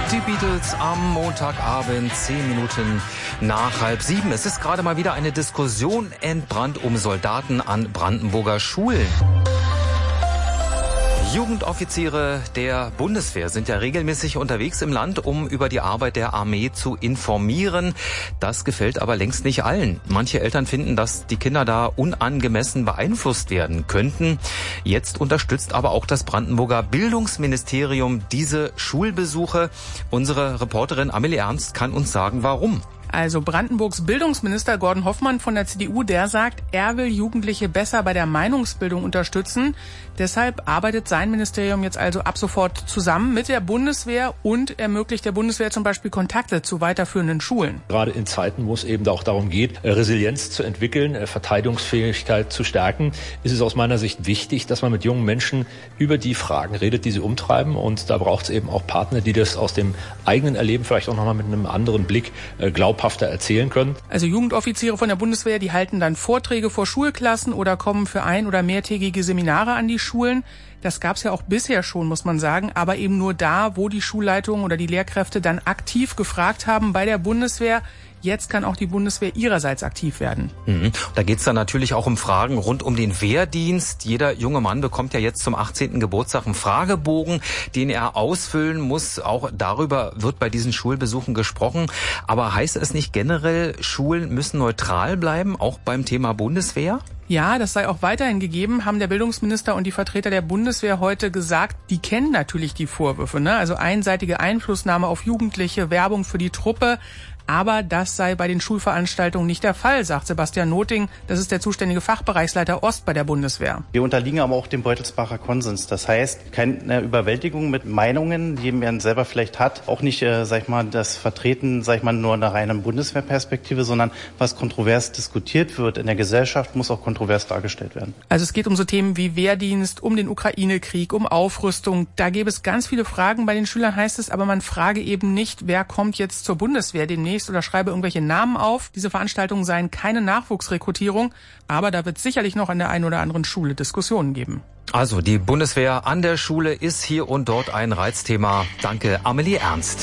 Die Beatles am Montagabend, 10 Minuten nach 6:30. Es ist gerade mal wieder eine Diskussion entbrannt um Soldaten an Brandenburger Schulen. Jugendoffiziere der Bundeswehr sind ja regelmäßig unterwegs im Land, um über die Arbeit der Armee zu informieren. Das gefällt aber längst nicht allen. Manche Eltern finden, dass die Kinder da unangemessen beeinflusst werden könnten. Jetzt unterstützt aber auch das Brandenburger Bildungsministerium diese Schulbesuche. Unsere Reporterin Amelie Ernst kann uns sagen, warum. Also Brandenburgs Bildungsminister Gordon Hoffmann von der CDU, der sagt, er will Jugendliche besser bei der Meinungsbildung unterstützen. Deshalb arbeitet sein Ministerium jetzt also ab sofort zusammen mit der Bundeswehr und ermöglicht der Bundeswehr zum Beispiel Kontakte zu weiterführenden Schulen. Gerade in Zeiten, wo es eben auch darum geht, Resilienz zu entwickeln, Verteidigungsfähigkeit zu stärken, ist es aus meiner Sicht wichtig, dass man mit jungen Menschen über die Fragen redet, die sie umtreiben. Und da braucht es eben auch Partner, die das aus dem eigenen Erleben vielleicht auch nochmal mit einem anderen Blick glaubhafter erzählen können. Also Jugendoffiziere von der Bundeswehr, die halten dann Vorträge vor Schulklassen oder kommen für ein- oder mehrtägige Seminare an die Schulen. Das gab es ja auch bisher schon, muss man sagen, aber eben nur da, wo die Schulleitungen oder die Lehrkräfte dann aktiv gefragt haben bei der Bundeswehr. Jetzt kann auch die Bundeswehr ihrerseits aktiv werden. Da geht's dann natürlich auch um Fragen rund um den Wehrdienst. Jeder junge Mann bekommt ja jetzt zum 18. Geburtstag einen Fragebogen, den er ausfüllen muss. Auch darüber wird bei diesen Schulbesuchen gesprochen. Aber heißt es nicht generell, Schulen müssen neutral bleiben, auch beim Thema Bundeswehr? Ja, das sei auch weiterhin gegeben, haben der Bildungsminister und die Vertreter der Bundeswehr heute gesagt. Die kennen natürlich die Vorwürfe, ne? Also einseitige Einflussnahme auf Jugendliche, Werbung für die Truppe. Aber das sei bei den Schulveranstaltungen nicht der Fall, sagt Sebastian Noting. Das ist der zuständige Fachbereichsleiter Ost bei der Bundeswehr. Wir unterliegen aber auch dem Beutelsbacher Konsens. Das heißt, keine Überwältigung mit Meinungen, die man selber vielleicht hat. Auch nicht, das Vertreten, nur nach einer Bundeswehrperspektive, sondern was kontrovers diskutiert wird in der Gesellschaft, muss auch kontrovers dargestellt werden. Also es geht um so Themen wie Wehrdienst, um den Ukraine-Krieg, um Aufrüstung. Da gäbe es ganz viele Fragen bei den Schülern, heißt es, aber man frage eben nicht, wer kommt jetzt zur Bundeswehr demnächst oder schreibe irgendwelche Namen auf. Diese Veranstaltungen seien keine Nachwuchsrekrutierung, aber da wird es sicherlich noch an der einen oder anderen Schule Diskussionen geben. Also die Bundeswehr an der Schule ist hier und dort ein Reizthema. Danke, Amelie Ernst.